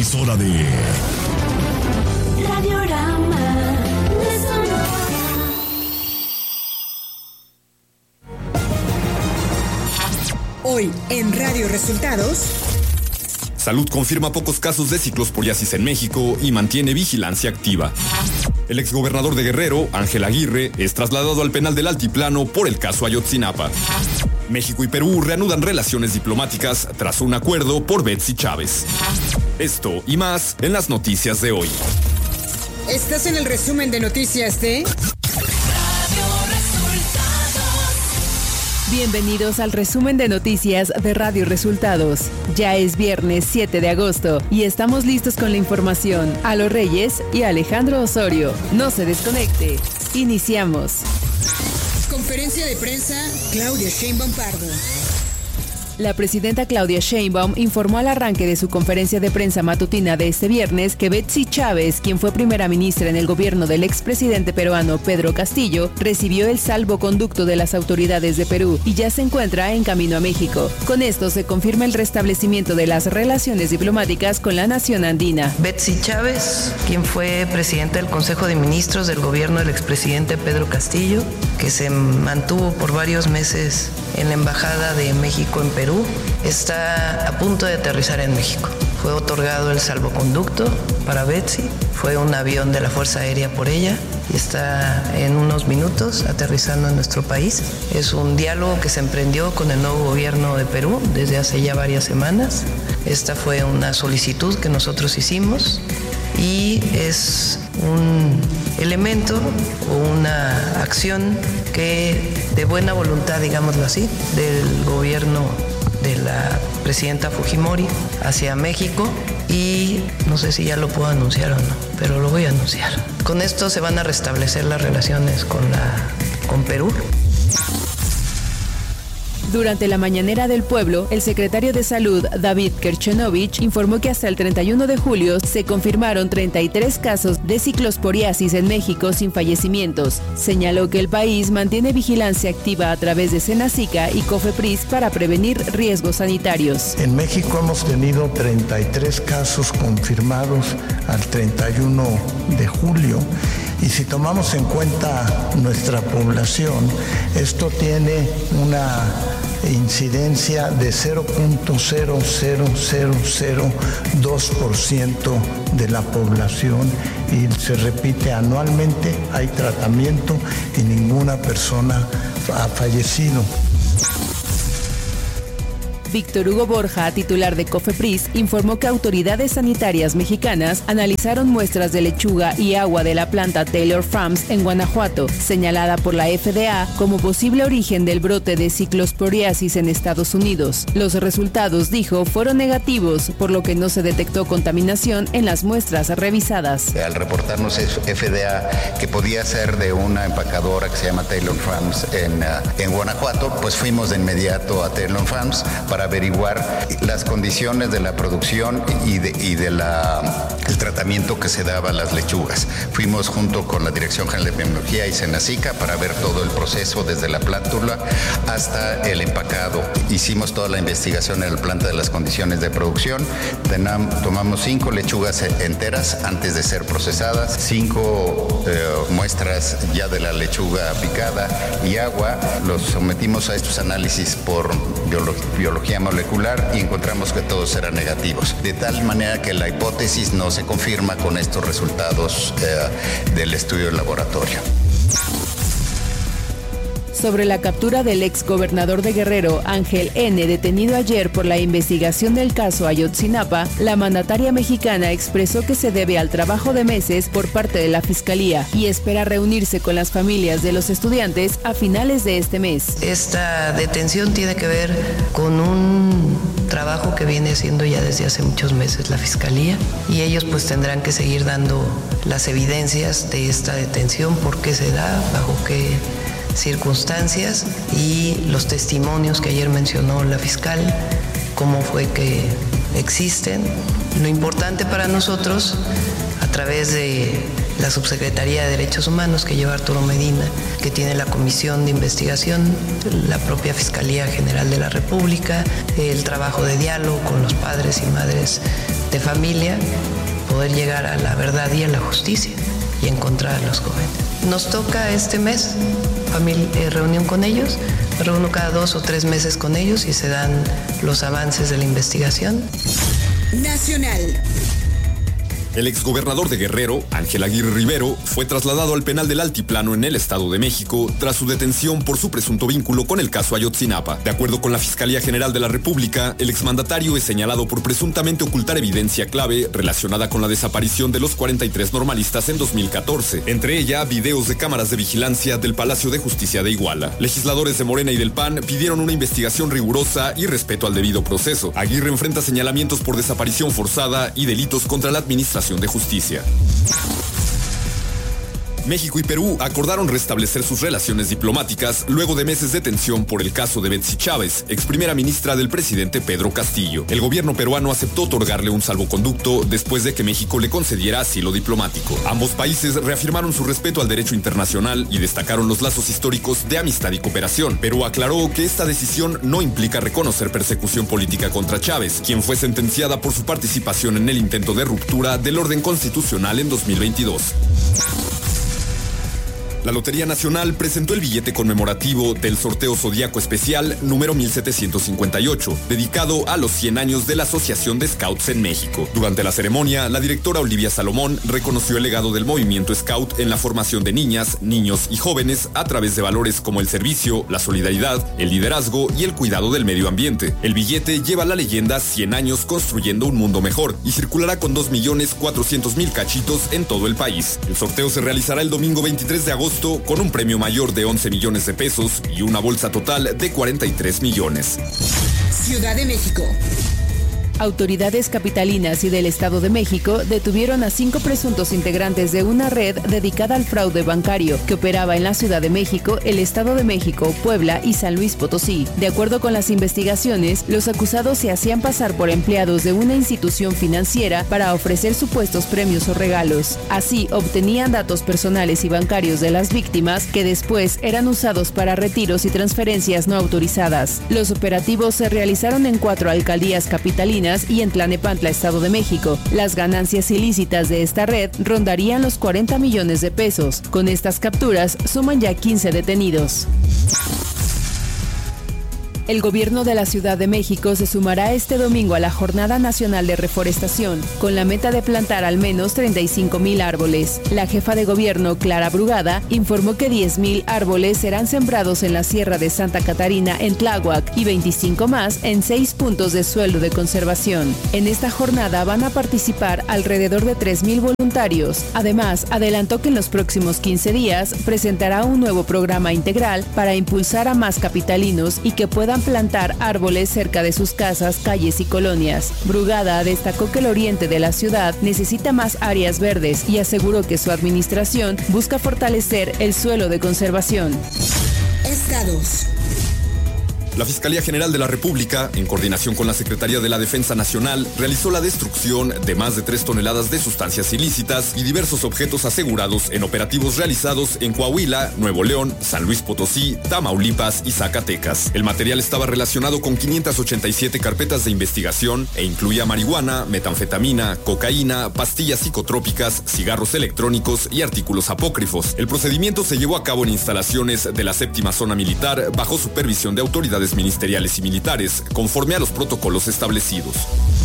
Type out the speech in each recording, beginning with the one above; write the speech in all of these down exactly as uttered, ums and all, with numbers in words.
emisora de Radiorama de Sonora. Hoy en Radio Resultados. Salud confirma pocos casos de ciclosporiasis en México y mantiene vigilancia activa. El exgobernador de Guerrero, Ángel Aguirre, es trasladado al penal del Altiplano por el caso Ayotzinapa. México y Perú reanudan relaciones diplomáticas tras un acuerdo por Betsy Chávez. Esto y más en las noticias de hoy. Estás en el resumen de noticias de Bienvenidos al resumen de noticias de Radio Resultados. Ya es viernes siete de agosto y estamos listos con la información. Alo Reyes y Alejandro Osorio. No se desconecte. Iniciamos. Conferencia de prensa, Claudia Sheinbaum Pardo. La presidenta Claudia Sheinbaum informó al arranque de su conferencia de prensa matutina de este viernes que Betsy Chávez, quien fue primera ministra en el gobierno del expresidente peruano Pedro Castillo, recibió el salvoconducto de las autoridades de Perú y ya se encuentra en camino a México. Con esto se confirma el restablecimiento de las relaciones diplomáticas con la nación andina. Betsy Chávez, quien fue presidenta del Consejo de Ministros del gobierno del expresidente Pedro Castillo, que se mantuvo por varios meses en la Embajada de México en Perú, está a punto de aterrizar en México. Fue otorgado el salvoconducto para Betsy, fue un avión de la Fuerza Aérea por ella y está en unos minutos aterrizando en nuestro país. Es un diálogo que se emprendió con el nuevo gobierno de Perú desde hace ya varias semanas. Esta fue una solicitud que nosotros hicimos y es un elemento o una acción que de buena voluntad, digámoslo así, del gobierno de la presidenta Fujimori hacia México, y no sé si ya lo puedo anunciar o no, pero lo voy a anunciar. Con esto se van a restablecer las relaciones con la con Perú. Durante la mañanera del pueblo, el secretario de Salud, David Kerchenovich, informó que hasta el treinta y uno de julio se confirmaron treinta y tres casos de ciclosporiasis en México sin fallecimientos. Señaló que el país mantiene vigilancia activa a través de Senacica y COFEPRIS para prevenir riesgos sanitarios. En México hemos tenido treinta y tres casos confirmados al treinta y uno de julio. Y si tomamos en cuenta nuestra población, esto tiene una incidencia de cero punto cero cero cero cero dos por ciento de la población y se repite anualmente, hay tratamiento y ninguna persona ha fallecido. Víctor Hugo Borja, titular de COFEPRIS, informó que autoridades sanitarias mexicanas analizaron muestras de lechuga y agua de la planta Taylor Farms en Guanajuato, señalada por la F D A como posible origen del brote de ciclosporiasis en Estados Unidos. Los resultados, dijo, fueron negativos, por lo que no se detectó contaminación en las muestras revisadas. Al reportarnos F D A que podía ser de una empacadora que se llama Taylor Farms en, uh, en Guanajuato, pues fuimos de inmediato a Taylor Farms para averiguar las condiciones de la producción y de, y de la, el tratamiento que se daba a las lechugas. Fuimos junto con la Dirección General de Epidemiología y Senacica para ver todo el proceso desde la plántula hasta el empacado. Hicimos toda la investigación en la planta de las condiciones de producción. Tenam, tomamos cinco lechugas enteras antes de ser procesadas, cinco eh, muestras ya de la lechuga picada y agua. Los sometimos a estos análisis por biolo- biología molecular y encontramos que todos eran negativos, de tal manera que la hipótesis no se confirma con estos resultados eh, del estudio de laboratorio. Sobre la captura del ex gobernador de Guerrero, Ángel N., detenido ayer por la investigación del caso Ayotzinapa, la mandataria mexicana expresó que se debe al trabajo de meses por parte de la Fiscalía y espera reunirse con las familias de los estudiantes a finales de este mes. Esta detención tiene que ver con un trabajo que viene haciendo ya desde hace muchos meses la Fiscalía, y ellos pues tendrán que seguir dando las evidencias de esta detención, por qué se da, bajo qué circunstancias, y los testimonios que ayer mencionó la fiscal, cómo fue que existen. Lo importante para nosotros, a través de la Subsecretaría de Derechos Humanos que lleva Arturo Medina, que tiene la Comisión de Investigación, la propia Fiscalía General de la República, el trabajo de diálogo con los padres y madres de familia, poder llegar a la verdad y a la justicia y encontrar a los jóvenes. Nos toca este mes familia, eh, reunión con ellos, me reúno cada dos o tres meses con ellos y se dan los avances de la investigación. Nacional. El exgobernador de Guerrero, Ángel Aguirre Rivero, fue trasladado al penal del Altiplano en el Estado de México tras su detención por su presunto vínculo con el caso Ayotzinapa. De acuerdo con la Fiscalía General de la República, el exmandatario es señalado por presuntamente ocultar evidencia clave relacionada con la desaparición de los cuarenta y tres normalistas en dos mil catorce, entre ella videos de cámaras de vigilancia del Palacio de Justicia de Iguala. Legisladores de Morena y del P A N pidieron una investigación rigurosa y respeto al debido proceso. Aguirre enfrenta señalamientos por desaparición forzada y delitos contra la administración de Justicia. México y Perú acordaron restablecer sus relaciones diplomáticas luego de meses de tensión por el caso de Betsy Chávez, ex primera ministra del presidente Pedro Castillo. El gobierno peruano aceptó otorgarle un salvoconducto después de que México le concediera asilo diplomático. Ambos países reafirmaron su respeto al derecho internacional y destacaron los lazos históricos de amistad y cooperación. Perú aclaró que esta decisión no implica reconocer persecución política contra Chávez, quien fue sentenciada por su participación en el intento de ruptura del orden constitucional en dos mil veintidós. La Lotería Nacional presentó el billete conmemorativo del sorteo Zodíaco Especial número mil setecientos cincuenta y ocho, dedicado a los cien años de la Asociación de Scouts en México. Durante la ceremonia, la directora Olivia Salomón reconoció el legado del movimiento Scout en la formación de niñas, niños y jóvenes a través de valores como el servicio, la solidaridad, el liderazgo y el cuidado del medio ambiente. El billete lleva la leyenda cien años construyendo un mundo mejor y circulará con dos millones cuatrocientos mil cachitos en todo el país. El sorteo se realizará el domingo veintitrés de agosto con un premio mayor de once millones de pesos y una bolsa total de cuarenta y tres millones. Ciudad de México. Autoridades capitalinas y del Estado de México detuvieron a cinco presuntos integrantes de una red dedicada al fraude bancario que operaba en la Ciudad de México, el Estado de México, Puebla y San Luis Potosí. De acuerdo con las investigaciones, los acusados se hacían pasar por empleados de una institución financiera para ofrecer supuestos premios o regalos. Así, obtenían datos personales y bancarios de las víctimas que después eran usados para retiros y transferencias no autorizadas. Los operativos se realizaron en cuatro alcaldías capitalinas y en Tlalnepantla, Estado de México. Las ganancias ilícitas de esta red rondarían los cuarenta millones de pesos. Con estas capturas suman ya quince detenidos. El gobierno de la Ciudad de México se sumará este domingo a la Jornada Nacional de Reforestación, con la meta de plantar al menos treinta y cinco mil árboles. La jefa de gobierno, Clara Brugada, informó que diez mil árboles serán sembrados en la Sierra de Santa Catarina, en Tláhuac, y veinticinco más en seis puntos de suelo de conservación. En esta jornada van a participar alrededor de tres mil voluntarios. Además, adelantó que en los próximos quince días presentará un nuevo programa integral para impulsar a más capitalinos y que puedan plantar árboles cerca de sus casas, calles y colonias. Brugada destacó que el oriente de la ciudad necesita más áreas verdes y aseguró que su administración busca fortalecer el suelo de conservación. Estados. La Fiscalía General de la República, en coordinación con la Secretaría de la Defensa Nacional, realizó la destrucción de más de tres toneladas de sustancias ilícitas y diversos objetos asegurados en operativos realizados en Coahuila, Nuevo León, San Luis Potosí, Tamaulipas y Zacatecas. El material estaba relacionado con quinientas ochenta y siete carpetas de investigación e incluía marihuana, metanfetamina, cocaína, pastillas psicotrópicas, cigarros electrónicos y artículos apócrifos. El procedimiento se llevó a cabo en instalaciones de la séptima zona militar bajo supervisión de autoridades ministeriales y militares, conforme a los protocolos establecidos.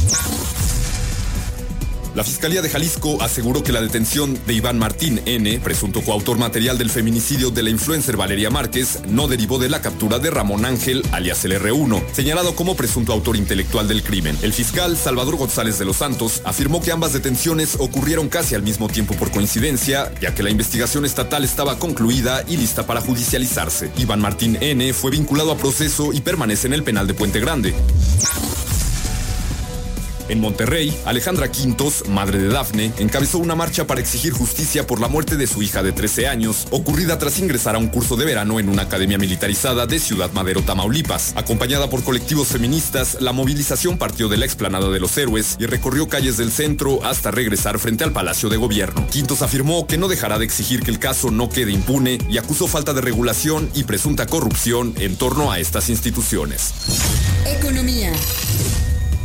La Fiscalía de Jalisco aseguró que la detención de Iván Martín N., presunto coautor material del feminicidio de la influencer Valeria Márquez, no derivó de la captura de Ramón Ángel, alias el erre uno, señalado como presunto autor intelectual del crimen. El fiscal Salvador González de los Santos afirmó que ambas detenciones ocurrieron casi al mismo tiempo por coincidencia, ya que la investigación estatal estaba concluida y lista para judicializarse. Iván Martín N. fue vinculado a proceso y permanece en el penal de Puente Grande. En Monterrey, Alejandra Quintos, madre de Dafne, encabezó una marcha para exigir justicia por la muerte de su hija de trece años, ocurrida tras ingresar a un curso de verano en una academia militarizada de Ciudad Madero, Tamaulipas. Acompañada por colectivos feministas, la movilización partió de la explanada de los Héroes y recorrió calles del centro hasta regresar frente al Palacio de Gobierno. Quintos afirmó que no dejará de exigir que el caso no quede impune y acusó falta de regulación y presunta corrupción en torno a estas instituciones. Economía.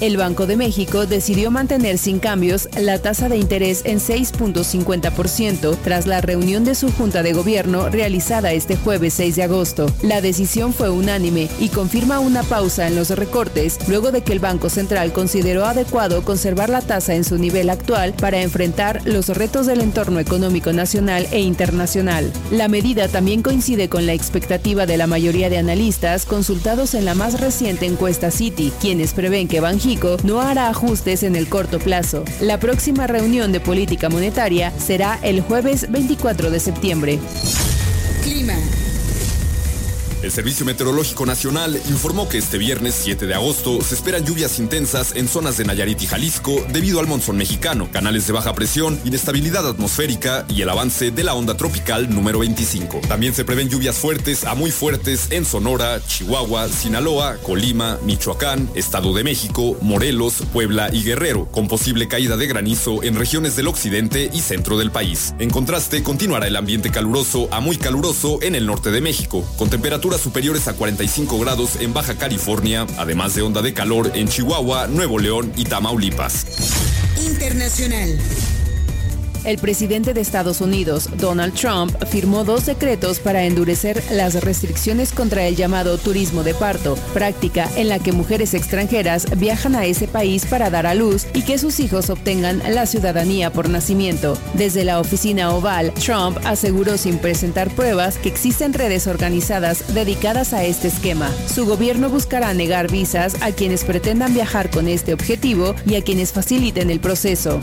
El Banco de México decidió mantener sin cambios la tasa de interés en seis punto cincuenta por ciento tras la reunión de su Junta de Gobierno realizada este jueves seis de agosto. La decisión fue unánime y confirma una pausa en los recortes luego de que el Banco Central consideró adecuado conservar la tasa en su nivel actual para enfrentar los retos del entorno económico nacional e internacional. La medida también coincide con la expectativa de la mayoría de analistas consultados en la más reciente encuesta Citi, quienes prevén que Banxico no hará ajustes en el corto plazo. La próxima reunión de política monetaria será el jueves veinticuatro de septiembre. Clima. El Servicio Meteorológico Nacional informó que este viernes siete de agosto se esperan lluvias intensas en zonas de Nayarit y Jalisco debido al monzón mexicano, canales de baja presión, inestabilidad atmosférica y el avance de la onda tropical número veinticinco. También se prevén lluvias fuertes a muy fuertes en Sonora, Chihuahua, Sinaloa, Colima, Michoacán, Estado de México, Morelos, Puebla y Guerrero, con posible caída de granizo en regiones del occidente y centro del país. En contraste, continuará el ambiente caluroso a muy caluroso en el norte de México, con temperaturas superiores a cuarenta y cinco grados en Baja California, además de onda de calor en Chihuahua, Nuevo León y Tamaulipas. Internacional. El presidente de Estados Unidos, Donald Trump, firmó dos decretos para endurecer las restricciones contra el llamado turismo de parto, práctica en la que mujeres extranjeras viajan a ese país para dar a luz y que sus hijos obtengan la ciudadanía por nacimiento. Desde la oficina oval, Trump aseguró sin presentar pruebas que existen redes organizadas dedicadas a este esquema. Su gobierno buscará negar visas a quienes pretendan viajar con este objetivo y a quienes faciliten el proceso.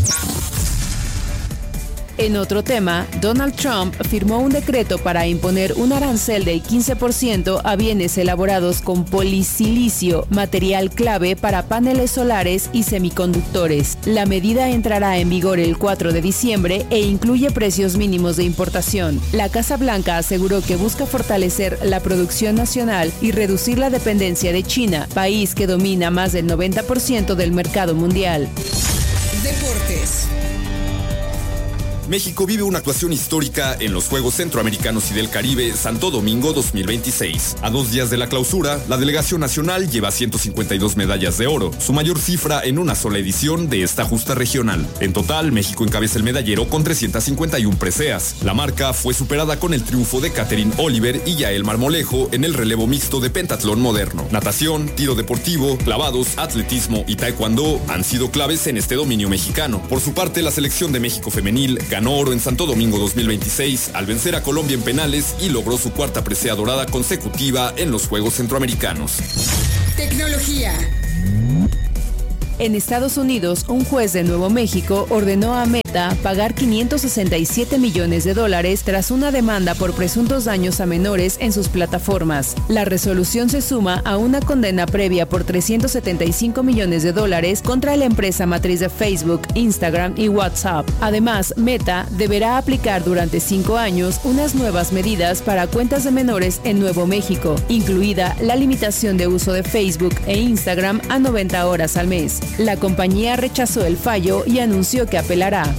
En otro tema, Donald Trump firmó un decreto para imponer un arancel del quince por ciento a bienes elaborados con polisilicio, material clave para paneles solares y semiconductores. La medida entrará en vigor el cuatro de diciembre e incluye precios mínimos de importación. La Casa Blanca aseguró que busca fortalecer la producción nacional y reducir la dependencia de China, país que domina más del noventa por ciento del mercado mundial. Deportes. México vive una actuación histórica en los Juegos Centroamericanos y del Caribe Santo Domingo dos mil veintiséis. A dos días de la clausura, la delegación nacional lleva ciento cincuenta y dos medallas de oro, su mayor cifra en una sola edición de esta justa regional. En total, México encabeza el medallero con trescientas cincuenta y una preseas. La marca fue superada con el triunfo de Catherine Oliver y Yael Marmolejo en el relevo mixto de pentatlón moderno. Natación, tiro deportivo, clavados, atletismo y taekwondo han sido claves en este dominio mexicano. Por su parte, la selección de México femenil ganó oro en Santo Domingo dos mil veintiséis al vencer a Colombia en penales y logró su cuarta presea dorada consecutiva en los Juegos Centroamericanos. Tecnología. En Estados Unidos, un juez de Nuevo México ordenó a Meta pagar quinientos sesenta y siete millones de dólares tras una demanda por presuntos daños a menores en sus plataformas. La resolución se suma a una condena previa por trescientos setenta y cinco millones de dólares contra la empresa matriz de Facebook, Instagram y WhatsApp. Además, Meta deberá aplicar durante cinco años unas nuevas medidas para cuentas de menores en Nuevo México, incluida la limitación de uso de Facebook e Instagram a noventa horas al mes. La compañía rechazó el fallo y anunció que apelará.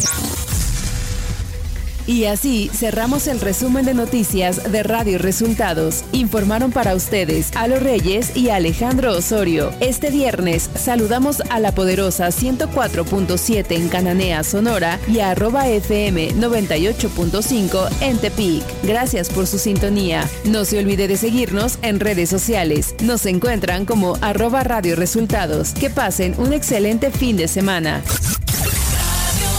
Y así cerramos el resumen de noticias de Radio Resultados. Informaron para ustedes Alo Reyes y Alejandro Osorio. Este viernes saludamos a La Poderosa ciento cuatro punto siete en Cananea, Sonora y a arroba F M noventa y ocho punto cinco en Tepic. Gracias por su sintonía. No se olvide de seguirnos en redes sociales. Nos encuentran como arroba Radio Resultados. Que pasen un excelente fin de semana.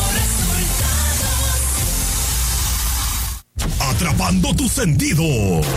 Atrapando tus sentidos.